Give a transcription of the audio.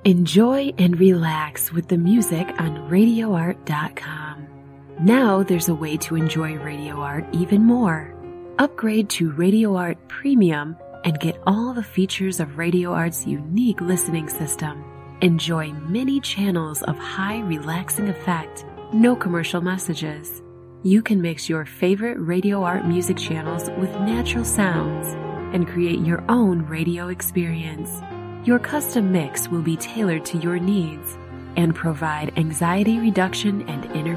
Enjoy and relax with the music on RadioArt.com. Now there's a way to enjoy Radio Art even more. Upgrade to Radio Art Premium and get all the features of Radio Art's unique listening system. Enjoy many channels of high relaxing effect, no commercial messages. You can mix your favorite Radio Art music channels with natural sounds and create your own radio experience. Your custom mix will be tailored to your needs and provide anxiety reduction and inner